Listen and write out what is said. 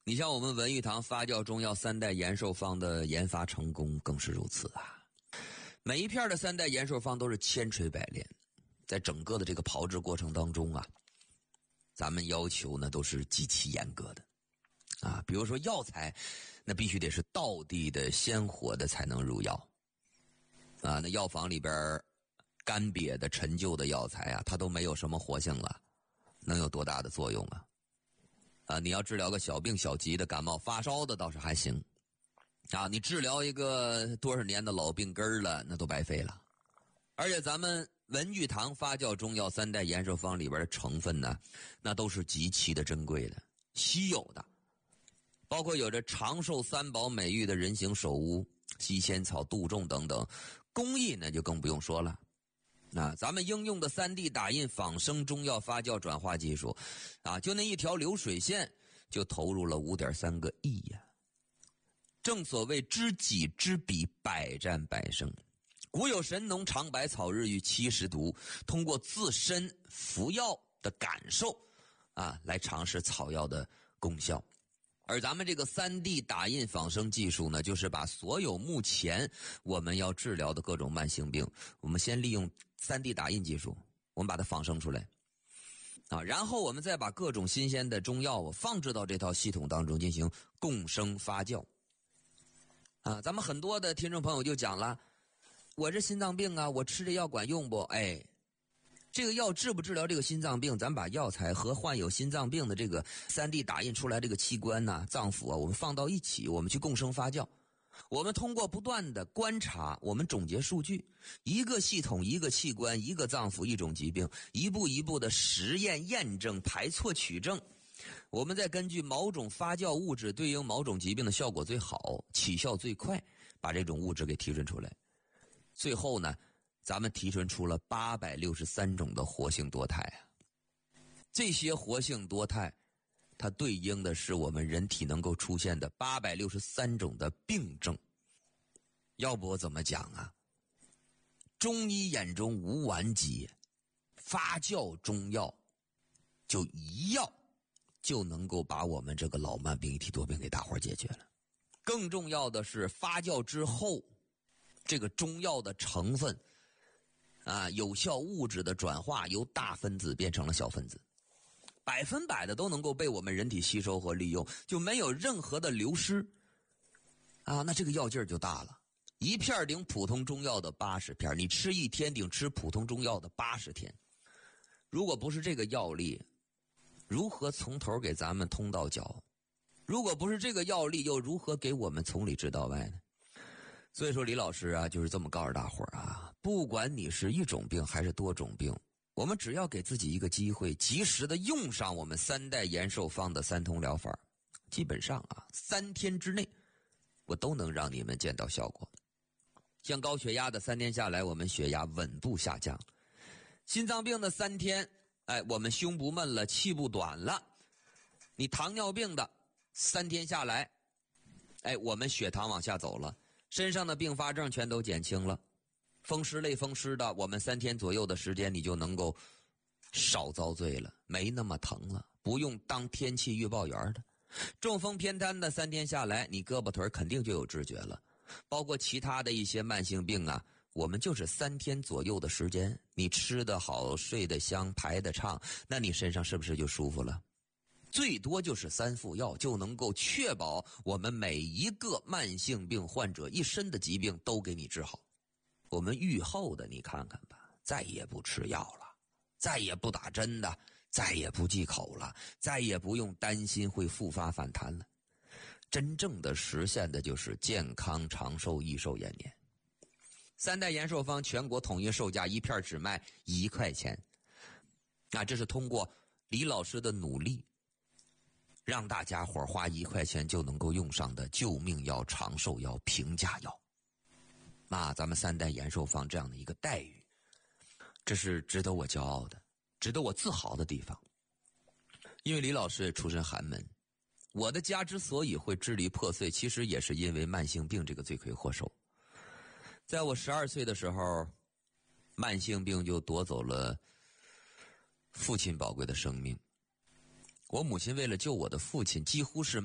你像我们文玉堂发酵中药3代延寿方的研发成功更是如此啊！每一片的3代延寿方都是千锤百炼，在整个的这个炮制过程当中啊，咱们要求呢都是极其严格的啊。比如说药材，那必须得是道地的鲜活的才能入药啊。那药房里边干瘪的陈旧的药材啊，它都没有什么活性了，能有多大的作用啊？你要治疗个小病小疾的感冒发烧的倒是还行啊，你治疗一个多少年的老病根了，那都白费了。而且咱们文玉堂发酵中药3代延寿方里边的成分呢，那都是极其的珍贵的、稀有的，包括有着长寿3宝美誉的人形首乌、西仙草、杜仲等等，工艺呢就更不用说了。咱们应用的3D 打印仿生中药发酵转化技术啊，就那一条流水线就投入了5.3个亿呀。正所谓知己知彼，百战百胜。古有神农尝百草，日遇70毒，通过自身服药的感受啊，来尝试草药的功效。而咱们这个3D 打印仿生技术呢，就是把所有目前我们要治疗的各种慢性病，我们先利用3D 打印技术，我们把它仿生出来啊，然后我们再把各种新鲜的中药放置到这套系统当中进行共生发酵啊。咱们很多的听众朋友就讲了，我这心脏病啊，我吃这药管用不？这个药治不治疗这个心脏病，咱把药材和患有心脏病的这个3D 打印出来这个器官呐、脏腑啊，我们放到一起，我们去共生发酵。我们通过不断的观察，我们总结数据，一个系统、一个器官、一个脏腑、一种疾病，一步一步的实验验证、排错取证。我们再根据某种发酵物质对应某种疾病的效果最好、起效最快，把这种物质给提纯出来。最后呢，咱们提纯出了863种的活性多肽啊。这些活性多肽，它对应的是我们人体能够出现的863种的病症。要不我怎么讲啊？中医眼中无完结，发酵中药就一药就能够把我们这个老慢病、一体多病给大伙解决了。更重要的是，发酵之后，这个中药的成分啊，有效物质的转化由大分子变成了小分子，100%的都能够被我们人体吸收和利用，就没有任何的流失啊。那这个药劲儿就大了，一片顶普通中药的80片，你吃1天顶吃普通中药的80天。如果不是这个药力，如何从头给咱们通到脚？如果不是这个药力，又如何给我们从里治到外呢？所以说李老师啊，就是这么告诉大伙儿啊，不管你是一种病还是多种病，我们只要给自己一个机会，及时的用上我们3代延寿方的3通疗法，基本上啊3天之内我都能让你们见到效果。像高血压的3天下来，我们血压稳步下降；心脏病的3天，我们胸不闷了，气不短了；你糖尿病的3天下来，我们血糖往下走了，身上的并发症全都减轻了。风湿类风湿的，我们3天左右的时间，你就能够少遭罪了，没那么疼了，不用当天气预报员的。中风偏瘫的3天下来，你胳膊腿肯定就有知觉了。包括其他的一些慢性病啊，我们就是3天左右的时间，你吃得好，睡得香，排得畅，那你身上是不是就舒服了？最多就是3副药就能够确保我们每一个慢性病患者一身的疾病都给你治好。我们愈后的你看看吧，再也不吃药了，再也不打针的，再也不忌口了，再也不用担心会复发反弹了。真正的实现的就是健康长寿益寿延年。3代延寿方全国统一售价一片只卖1块钱，那这是通过李老师的努力，让大家伙花1块钱就能够用上的救命药、长寿药、平价药。那咱们3代延寿方这样的一个待遇，这是值得我骄傲的，值得我自豪的地方。因为李老师也出身寒门，我的家之所以会支离破碎，其实也是因为慢性病这个罪魁祸首。在我12岁的时候，慢性病就夺走了父亲宝贵的生命。我母亲为了救我的父亲，几乎是